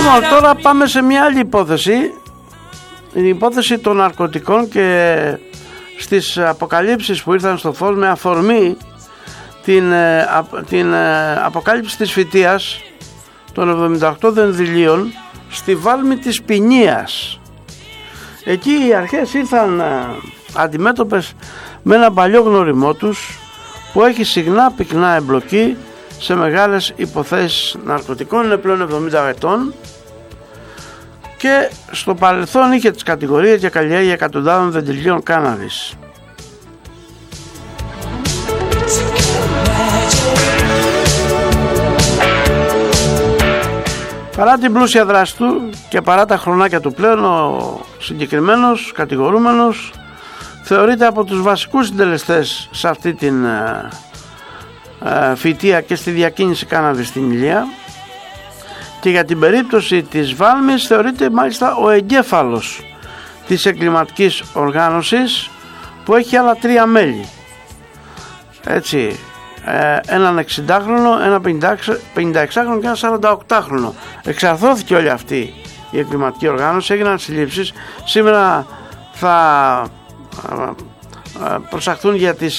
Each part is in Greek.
Λοιπόν, τώρα πάμε σε μια άλλη υπόθεση. Η υπόθεση των ναρκωτικών και στις αποκαλύψεις που ήρθαν στο φως με αφορμή την αποκάλυψη της φυτείας των 78 δενδυλίων στη Βάλμη της Ποινίας. Εκεί οι αρχές ήρθαν αντιμέτωπες με ένα παλιό γνωριμό τους που έχει συχνά πυκνά εμπλοκή σε μεγάλες υποθέσεις ναρκωτικών. Είναι πλέον 70 ετών και στο παρελθόν είχε τις κατηγορίες για καλλιέργεια εκατοντάδων δεντριλίων κάναβης. Παρά την πλούσια δράση του και παρά τα χρονάκια του πλέον, ο συγκεκριμένος κατηγορούμενος θεωρείται από τους βασικούς συντελεστές σε αυτή την φυτεία και στη διακίνηση κάναβης στην Ηλία, και για την περίπτωση της Βάλμης θεωρείται μάλιστα ο εγκέφαλος της εγκληματικής οργάνωσης που έχει άλλα 3 μέλη. Έτσι, έναν 60χρονο, ένα 56χρονο και ένα 48χρονο. Εξαρθρώθηκε όλη αυτή η εγκληματική οργάνωση, έγιναν συλλήψεις. Σήμερα θα προσαχθούν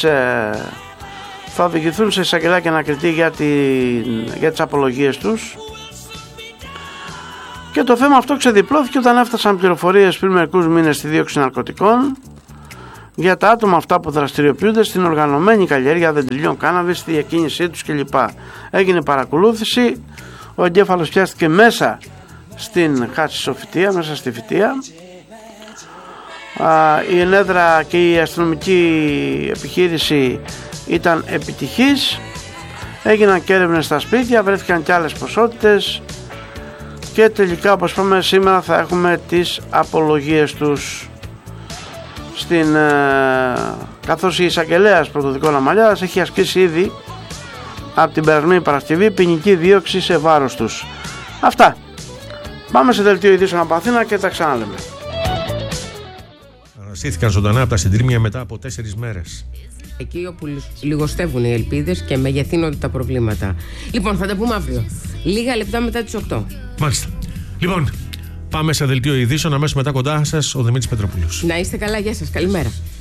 θα οδηγηθούν σε εισαγγελέα και ανακριτή για τις απολογίες τους. Και το θέμα αυτό ξεδιπλώθηκε όταν έφτασαν πληροφορίες πριν μερικούς μήνες στη δίωξη ναρκωτικών για τα άτομα αυτά που δραστηριοποιούνται στην οργανωμένη καλλιέργεια δεντριλίων κάναβης, στη διακίνησή τους κλπ. Έγινε παρακολούθηση, ο εγκέφαλος πιάστηκε μέσα στην χατσισοφυτεία, μέσα στη φυτεία. Η ενέδρα και η αστυνομική επιχείρηση ήταν επιτυχής, έγιναν και έρευνες στα σπίτια, βρέθηκαν και άλλες ποσότητες και τελικά, όπως είπαμε, σήμερα θα έχουμε τις απολογίες τους καθώς η εισαγγελέας Πρωτοδικών Αμαλιάδας έχει ασκήσει ήδη από την περασμένη Παρασκευή ποινική δίωξη σε βάρος τους. Αυτά. Πάμε σε δελτίο ειδήσεων από Αθήνα και τα ξαναλέμε. Αναστήθηκαν ζωντανά από τα συντρίμμια μετά από 4 μέρες. Εκεί όπου λιγοστεύουν οι ελπίδες και μεγεθύνονται τα προβλήματα. Λοιπόν, θα τα πούμε αύριο. Λίγα λεπτά μετά τις 8. Μάλιστα. Λοιπόν, πάμε σε δελτίο ειδήσεων. Αμέσως μετά κοντά σας ο Δημήτρης Πετροπούλος. Να είστε καλά, γεια σας. Καλημέρα.